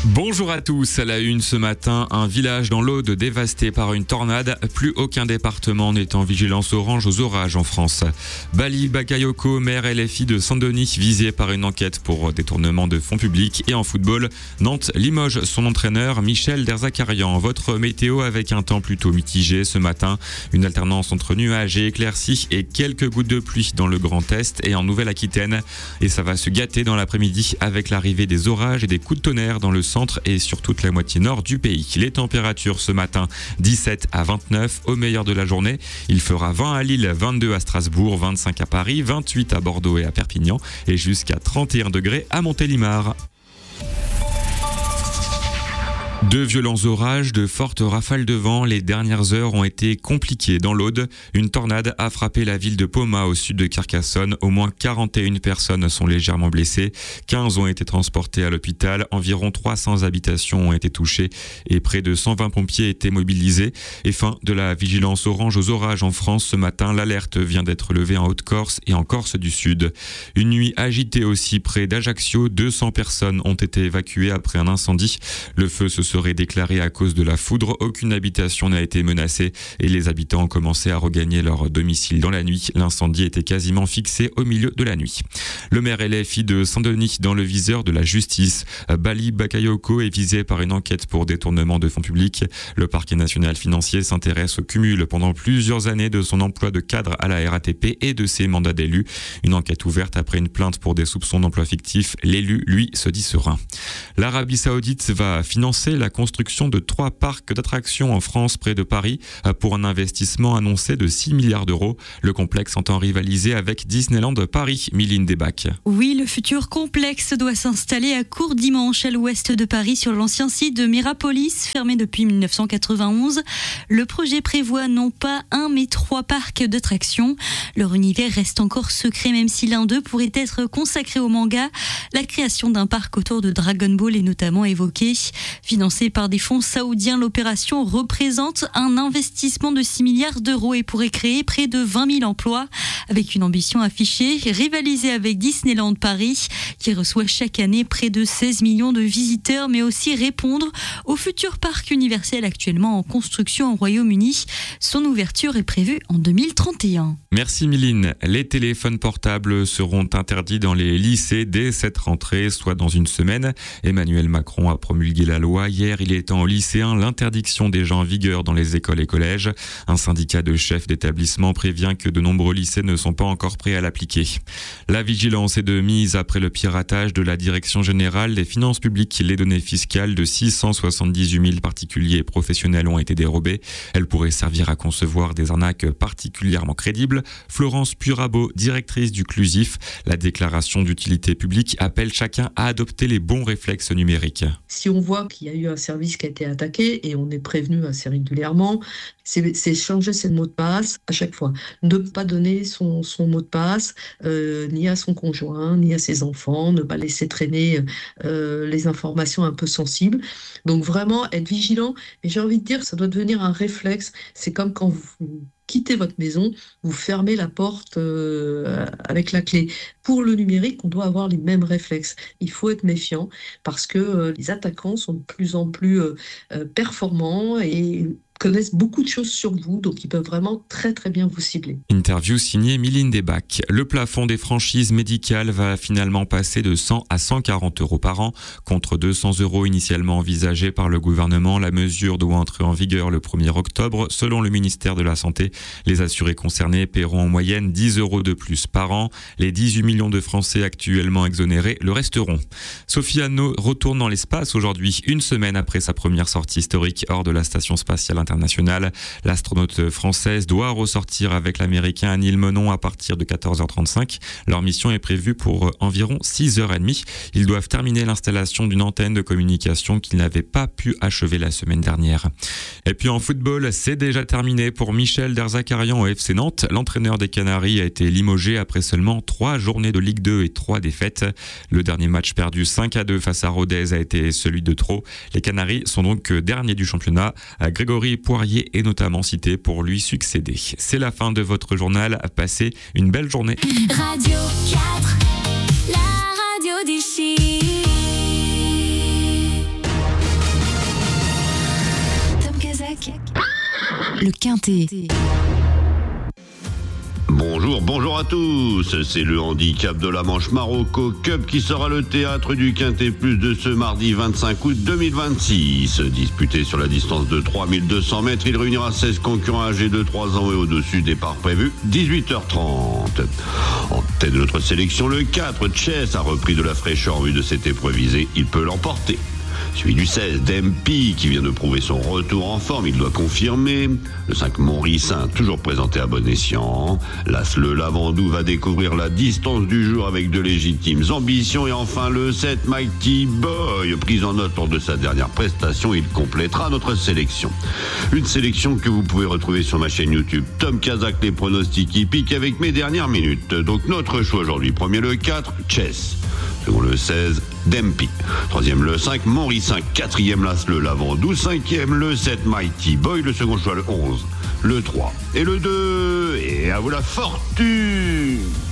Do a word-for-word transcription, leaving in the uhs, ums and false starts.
Bonjour à tous, à la une ce matin, un village dans l'Aude dévasté par une tornade. Plus aucun département n'est en vigilance orange aux orages en France. Bali Bakayoko, maire L F I de Saint-Denis, visé par une enquête pour détournement de fonds publics. Et en football, Nantes limoge son entraîneur Michel Derzakarian. Votre météo avec un temps plutôt mitigé ce matin. Une alternance entre nuages et éclaircies et quelques gouttes de pluie dans le Grand Est et en Nouvelle-Aquitaine. Et ça va se gâter dans l'après-midi avec l'arrivée des orages et des coups de tonnerre dans le centre et sur toute la moitié nord du pays. Les températures ce matin, dix-sept à vingt-neuf au meilleur de la journée. Il fera vingt à Lille, vingt-deux à Strasbourg, vingt-cinq à Paris, vingt-huit à Bordeaux et à Perpignan et jusqu'à trente et un degrés à Montélimar. De violents orages, de fortes rafales de vent, les dernières heures ont été compliquées dans l'Aude. Une tornade a frappé la ville de Poma au sud de Carcassonne. Au moins quarante et une personnes sont légèrement blessées. quinze ont été transportées à l'hôpital. Environ trois cents habitations ont été touchées et près de cent vingt pompiers étaient mobilisés. Et fin de la vigilance orange aux orages en France ce matin. L'alerte vient d'être levée en Haute-Corse et en Corse du Sud. Une nuit agitée aussi près d'Ajaccio. deux cents personnes ont été évacuées après un incendie. Le feu se serait déclaré à cause de la foudre. Aucune habitation n'a été menacée et les habitants ont commencé à regagner leur domicile dans la nuit. L'incendie était quasiment fixé au milieu de la nuit. Le maire L F I de Saint-Denis dans le viseur de la justice. Bali Bakayoko est visé par une enquête pour détournement de fonds publics. Le parquet national financier s'intéresse au cumul pendant plusieurs années de son emploi de cadre à la R A T P et de ses mandats d'élu. Une enquête ouverte après une plainte pour des soupçons d'emploi fictif. L'élu, lui, se dit serein. L'Arabie Saoudite va financer la construction de trois parcs d'attractions en France près de Paris pour un investissement annoncé de six milliards d'euros. Le complexe entend rivaliser avec Disneyland Paris. Miline Desbacs. Oui, le futur complexe doit s'installer à Courdimanche, à l'ouest de Paris, sur l'ancien site de Mirapolis, fermé depuis mille neuf cent quatre-vingt-onze. Le projet prévoit non pas un, mais trois parcs d'attractions. Leur univers reste encore secret, même si l'un d'eux pourrait être consacré au manga. La création d'un parc autour de Dragon Ball est notamment évoquée. Financée par des fonds saoudiens, l'opération représente un investissement de six milliards d'euros et pourrait créer près de vingt mille emplois, avec une ambition affichée, rivaliser avec Disneyland Paris, qui reçoit chaque année près de seize millions de visiteurs, mais aussi répondre au futur parc universel actuellement en construction au Royaume-Uni. Son ouverture est prévue en deux mille trente et un. Merci Miline. Les téléphones portables seront interdits dans les lycées dès cette rentrée, soit dans une semaine. Emmanuel Macron a promulgué la loi hier. Il étend aux lycéens l'interdiction déjà en vigueur dans les écoles et collèges. Un syndicat de chefs d'établissement prévient que de nombreux lycées ne sont pas encore prêts à l'appliquer. La vigilance est de mise après le piratage de la Direction générale des finances publiques. Les données fiscales de six cent soixante-dix-huit mille particuliers et professionnels ont été dérobées. Elles pourraient servir à concevoir des arnaques particulièrement crédibles. Florence Purabo, directrice du CLUSIF, la déclaration d'utilité publique appelle chacun à adopter les bons réflexes numériques. Si on voit qu'il y a eu un service qui a été attaqué et on est prévenu assez régulièrement, c'est, c'est changer ses mots de passe à chaque fois. Ne pas donner son, son mot de passe euh, ni à son conjoint, ni à ses enfants, ne pas laisser traîner euh, les informations un peu sensibles. Donc vraiment être vigilant. Et j'ai envie de dire, ça doit devenir un réflexe. C'est comme quand vous quittez votre maison, vous fermez la porte euh, avec la clé. Pour le numérique, on doit avoir les mêmes réflexes. Il faut être méfiant parce que euh, les attaquants sont de plus en plus euh, euh, performants et connaissent beaucoup de choses sur vous, donc ils peuvent vraiment très très bien vous cibler. Interview signée Miline Desbacs. Le plafond des franchises médicales va finalement passer de cent à cent quarante euros par an, contre deux cents euros initialement envisagés par le gouvernement. La mesure doit entrer en vigueur le premier octobre. Selon le ministère de la Santé, les assurés concernés paieront en moyenne dix euros de plus par an. Les dix-huit millions de Français actuellement exonérés le resteront. Sophie Anno retourne dans l'espace aujourd'hui, une semaine après sa première sortie historique hors de la station spatiale internationale. L'astronaute française doit ressortir avec l'américain Anil Menon à partir de quatorze heures trente-cinq. Leur mission est prévue pour environ six heures trente. Ils doivent terminer l'installation d'une antenne de communication qu'ils n'avaient pas pu achever la semaine dernière. Et puis en football, c'est déjà terminé pour Michel Derzakarian au F C Nantes. L'entraîneur des Canaries a été limogé après seulement trois journées de Ligue deux et trois défaites. Le dernier match perdu cinq à deux face à Rodez a été celui de trop. Les Canaries sont donc derniers du championnat. Grégory Poirier est notamment cité pour lui succéder. C'est la fin de votre journal. Passez une belle journée. Radio quatre, la radio des Chiffres. le Quintet. Bonjour, bonjour à tous. C'est le handicap de la Manche Marocco Cup qui sera le théâtre du Quintet Plus de ce mardi vingt-cinq août deux mille vingt-six. Disputé sur la distance de trois mille deux cents mètres, il réunira seize concurrents âgés de trois ans et au-dessus. Départ prévu dix-huit heures trente. En tête de notre sélection, le quatre, Chess, a repris de la fraîcheur en vue de cette épreuve visée. Il peut l'emporter. Suivi du seize, Dempy, qui vient de prouver son retour en forme, il doit confirmer. Le cinq, Montrissin, toujours présenté à bon escient. L'As, le Lavandou, va découvrir la distance du jour avec de légitimes ambitions. Et enfin, le sept, Mighty Boy, pris en note lors de sa dernière prestation, il complétera notre sélection. Une sélection que vous pouvez retrouver sur ma chaîne YouTube Tom Kazak, les pronostics hippiques avec mes dernières minutes. Donc notre choix aujourd'hui, premier le quatre, Chess. Second le seize, Dempy. Troisième le cinq, Montrissin. Quatrième l'As, le Lavandou. Cinquième le sept, Mighty Boy. Le second choix le onze, le trois et le deux. Et à vous la fortune!